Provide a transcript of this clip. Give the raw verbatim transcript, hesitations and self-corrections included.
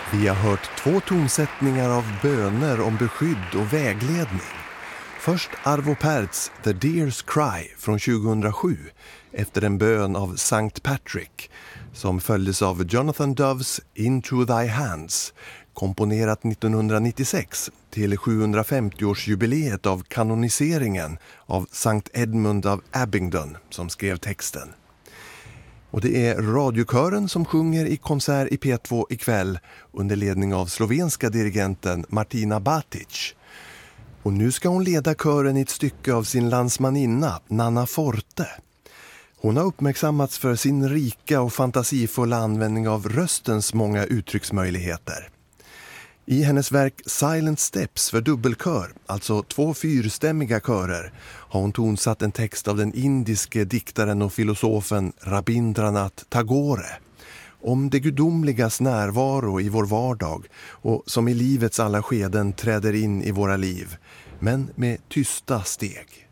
Vi har hört två tonsättningar av böner om beskydd och vägledning. Först Arvo Pärts The Deer's Cry från tjugohundrasju efter en bön av Sankt Patrick som följdes av Jonathan Doves Into Thy Hands, komponerat nittonhundranittiosex till sjuhundrafemtioårsjubileet av kanoniseringen av Sankt Edmund av Abingdon som skrev texten. Och det är radiokören som sjunger i konsert i P två ikväll under ledning av slovenska dirigenten Martina Batic. Och nu ska hon leda kören i ett stycke av sin landsmaninna Nanna Forte. Hon har uppmärksammats för sin rika och fantasifulla användning av röstens många uttrycksmöjligheter. I hennes verk Silent Steps för dubbelkör, alltså två fyrstämmiga körer, har hon tonsatt en text av den indiske diktaren och filosofen Rabindranath Tagore om det gudomligas närvaro i vår vardag och som i livets alla skeden träder in i våra liv, men med tysta steg.